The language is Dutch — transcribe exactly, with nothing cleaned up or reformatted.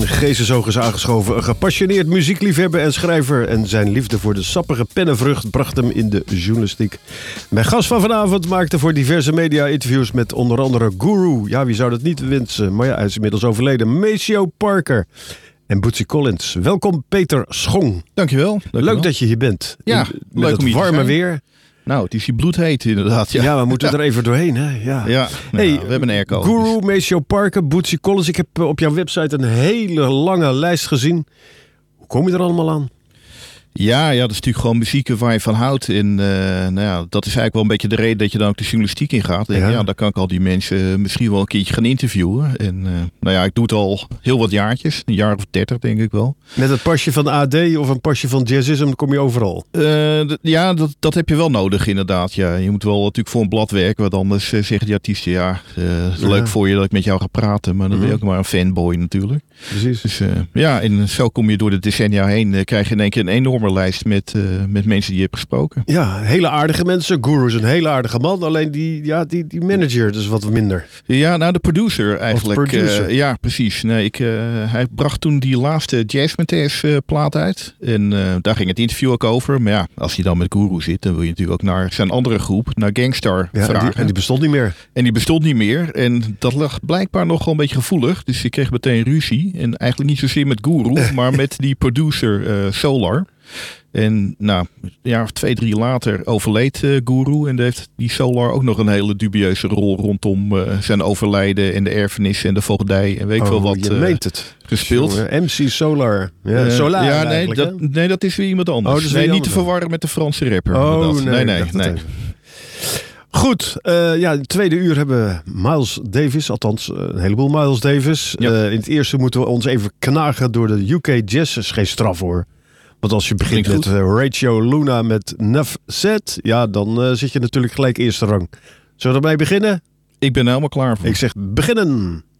Martijn Geesenshoog is aangeschoven. Een gepassioneerd muziekliefhebber en schrijver. En zijn liefde voor de sappige pennenvrucht bracht hem in de journalistiek. Mijn gast van vanavond maakte voor diverse media interviews met onder andere Guru. Ja, wie zou dat niet wensen? Maar ja, hij is inmiddels overleden. Maceo Parker en Bootsy Collins. Welkom Peter Schong. Dankjewel. Leuk, leuk dat je hier bent. Ja, in, met leuk het om hier te warme zijn. weer. Nou, het is hier bloedheet inderdaad. Ja, Ja, we moeten er even doorheen. Hè? Ja. ja nou, Hey, we hebben een airco. Guru, dus. Maceo Parker, Bootsy Collins. Ik heb op jouw website een hele lange lijst gezien. Hoe kom je er allemaal aan? Ja, ja, dat is natuurlijk gewoon muziek waar je van houdt. En uh, nou ja, dat is eigenlijk wel een beetje de reden dat je dan ook de journalistiek in gaat. En Ja. ja, dan kan ik al die mensen misschien wel een keertje gaan interviewen. En uh, nou ja, ik doe het al heel wat jaartjes. Een jaar of dertig denk ik wel. Met het pasje van A D of een pasje van Jazzism kom je overal. Uh, d- ja, dat, dat heb je wel nodig inderdaad. Ja. Je moet wel natuurlijk voor een blad werken. Want anders uh, zeggen die artiesten, ja, uh, het is Ja. leuk voor je dat ik met jou ga praten. Maar dan ben je Mhm. ook maar een fanboy natuurlijk. Precies. Dus uh, ja, en zo kom je door de decennia heen. Uh, krijg je in één keer een enorme lijst met, uh, met mensen die je hebt gesproken. Ja, hele aardige mensen. Guru is een hele aardige man. Alleen die, ja, die, die manager dus wat minder. Ja, nou de producer eigenlijk. Of de producer. Uh, ja, precies. Nee, ik, uh, hij bracht toen die laatste Jazz Matthäus uh, plaat uit. En uh, daar ging het interview ook over. Maar ja, als je dan met Guru zit, dan wil je natuurlijk ook naar zijn andere groep, naar Gangstar Ja, en, vragen. die, en die bestond niet meer. En die bestond niet meer. En dat lag blijkbaar nog wel een beetje gevoelig. Dus ik kreeg meteen ruzie. En eigenlijk niet zozeer met Guru, maar met die producer uh, Solar. En nou, een jaar of twee, drie later overleed uh, Guru. En heeft die Solar ook nog een hele dubieuze rol rondom uh, zijn overlijden en de erfenis en de voogdij en weet ik Oh, veel wat je uh, meent het. gespeeld. Jongen, M C Solar. Ja, Uh, Solar ja, nee eigenlijk, dat, hè? nee, dat is weer iemand anders. Oh, dat is nee, weer niet te iemand verwarren met de Franse rapper. Oh, inderdaad. nee, nee, nee. ik dacht het nee. even. Goed, uh, ja, in het tweede uur hebben we Miles Davis, althans uh, een heleboel Miles Davis. Ja. Uh, in het eerste moeten we ons even knagen door de U K Jazz. Dat is geen straf hoor. Want als je begint Klinkt met uh, Rachel Luna met Nuff Set, ja, dan uh, zit je natuurlijk gelijk eerste rang. Zullen we ermee beginnen? Ik ben er helemaal klaar voor. Ik zeg beginnen.